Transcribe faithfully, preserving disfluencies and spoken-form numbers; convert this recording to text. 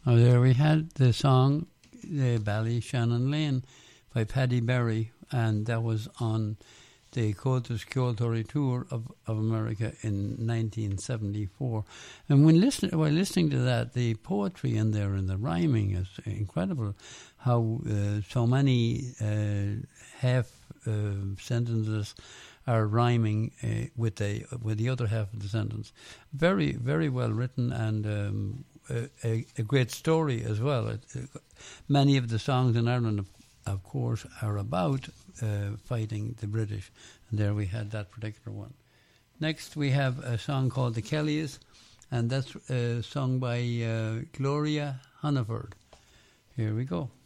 Oh, there we had the song uh, Ballyshannon Lane by Paddy Berry, and that was on the Cultus Cultory Tour of, of America in nineteen seventy-four. And when listen, while listening to that, the poetry in there and the rhyming is incredible. How uh, so many uh, half uh, sentences are rhyming uh, with the with the other half of the sentence. Very, very well written, and um, a, a great story as well. It, it, many of the songs in Ireland, of, of course, are about uh, fighting the British, and there we had that particular one. Next, we have a song called The Kellys, and that's uh, sung by uh, Gloria Hunniford. Here we go.